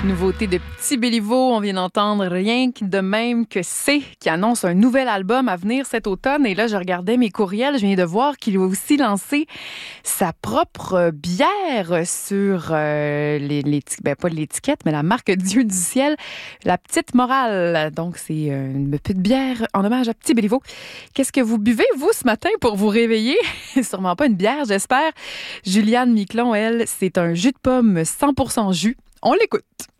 Nouveauté de Petit Béliveau, on vient d'entendre Rien que de même que c'est, qui annonce un nouvel album à venir cet automne. Et là, je regardais mes courriels, je viens de voir qu'il a aussi lancé sa propre bière sur pas l'étiquette, mais la marque Dieu du ciel, la Petite Morale. Donc, c'est une petite bière en hommage à Petit Béliveau. Qu'est-ce que vous buvez, vous, ce matin, pour vous réveiller? Sûrement pas une bière, j'espère. Juliane Miquelon, elle, c'est un jus de pomme 100% jus. On l'écoute.